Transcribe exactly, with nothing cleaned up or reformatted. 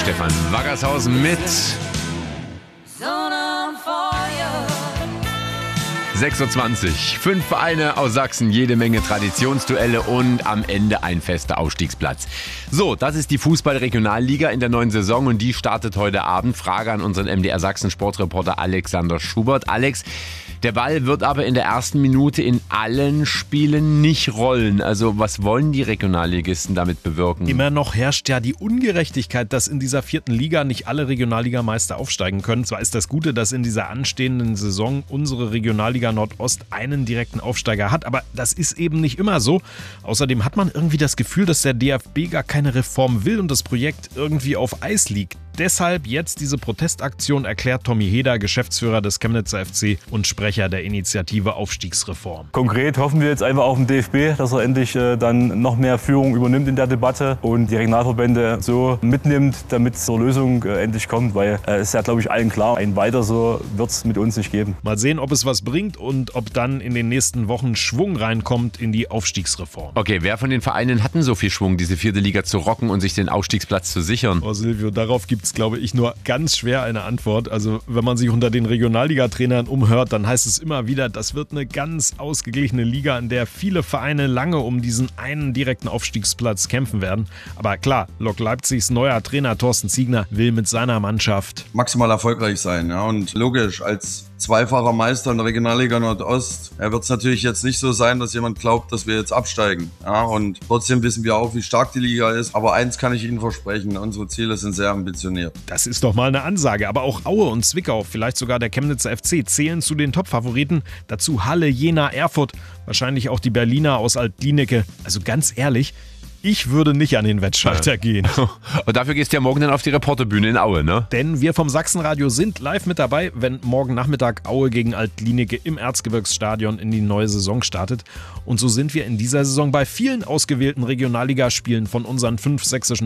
Stefan Waggershausen mit sechs Uhr zwanzig. Fünf Vereine aus Sachsen, jede Menge Traditionsduelle und am Ende ein fester Aufstiegsplatz. So, das ist die Fußball-Regionalliga in der neuen Saison und die startet heute Abend. Frage an unseren M D R Sachsen Sportreporter Alexander Schubert. Alex, der Ball wird aber in der ersten Minute in allen Spielen nicht rollen. Also was wollen die Regionalligisten damit bewirken? Immer noch herrscht ja die Ungerechtigkeit, dass in dieser vierten Liga nicht alle Regionalligameister aufsteigen können. Zwar ist das Gute, dass in dieser anstehenden Saison unsere Regionalliga Nordost einen direkten Aufsteiger hat, aber das ist eben nicht immer so. Außerdem hat man irgendwie das Gefühl, dass der D F B gar keine Reform will und das Projekt irgendwie auf Eis liegt. Deshalb jetzt diese Protestaktion, erklärt Tommy Heder, Geschäftsführer des Chemnitzer F C und Sprecher der Initiative Aufstiegsreform. Konkret hoffen wir jetzt einfach auf den D F B, dass er endlich äh, dann noch mehr Führung übernimmt in der Debatte und die Regionalverbände so mitnimmt, damit es zur Lösung äh, endlich kommt, weil es äh, ist ja, glaube ich, allen klar, ein weiter so wird es mit uns nicht geben. Mal sehen, ob es was bringt und ob dann in den nächsten Wochen Schwung reinkommt in die Aufstiegsreform. Okay, wer von den Vereinen hat denn so viel Schwung, diese vierte Liga zu rocken und sich den Aufstiegsplatz zu sichern? Oh Silvio, darauf gibt es, glaube ich, nur ganz schwer eine Antwort. Also wenn man sich unter den Regionalliga-Trainern umhört, dann heißt es immer wieder, das wird eine ganz ausgeglichene Liga, in der viele Vereine lange um diesen einen direkten Aufstiegsplatz kämpfen werden. Aber klar, Lok Leipzigs neuer Trainer Thorsten Ziegner will mit seiner Mannschaft maximal erfolgreich sein. Ja, und logisch, als zweifacher Meister in der Regionalliga Nordost ja, wird es natürlich jetzt nicht so sein, dass jemand glaubt, dass wir jetzt absteigen. Ja, und trotzdem wissen wir auch, wie stark die Liga ist. Aber eins kann ich Ihnen versprechen, unsere Ziele sind sehr ambitioniert. Das ist doch mal eine Ansage. Aber auch Aue und Zwickau, vielleicht sogar der Chemnitzer F C, zählen zu den Top-Favoriten. Dazu Halle, Jena, Erfurt, wahrscheinlich auch die Berliner aus Alt-Dienecke. Also ganz ehrlich, ich würde nicht an den Wettschalter gehen. Und dafür gehst du ja morgen dann auf die Reporterbühne in Aue, ne? Denn wir vom Sachsenradio sind live mit dabei, wenn morgen Nachmittag Aue gegen Alt-Dienecke im Erzgebirgsstadion in die neue Saison startet. Und so sind wir in dieser Saison bei vielen ausgewählten Regionalligaspielen von unseren fünf sächsischen